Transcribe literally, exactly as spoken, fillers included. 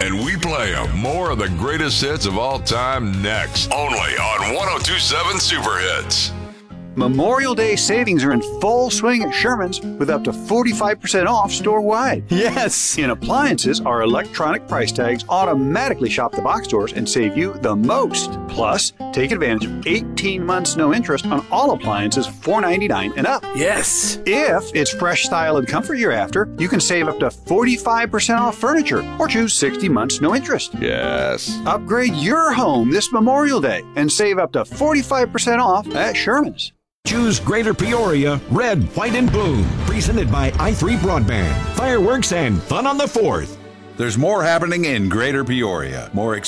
and we play 'em. More of the greatest hits of all time next. Only on one oh two point seven Super Hits. Memorial Day savings are in full swing at Sherman's with up to forty-five percent off store-wide. Yes! In appliances, our electronic price tags automatically shop the box stores and save you the most. Plus, take advantage of eighteen months no interest on all appliances four ninety-nine and up. Yes! If it's fresh style and comfort you're after, you can save up to forty-five percent off furniture or choose sixty months no interest. Yes. Upgrade your home this Memorial Day and save up to forty-five percent off at Sherman's. Choose Greater Peoria, red, white, and blue. Presented by i three Broadband. Fireworks and fun on the fourth. There's more happening in Greater Peoria. More